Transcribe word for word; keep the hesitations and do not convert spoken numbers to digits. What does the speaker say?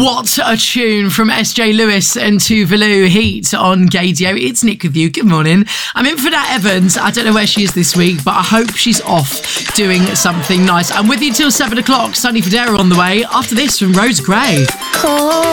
What a tune from S J Lewis and Tuvalu. Heat on Gaydio. It's Nick with you. Good morning. I'm in for that Evans. I don't know where she is this week, but I hope she's off doing something nice. I'm with you till seven o'clock. Sunny Federa on the way. After this from Rose Gray. Oh.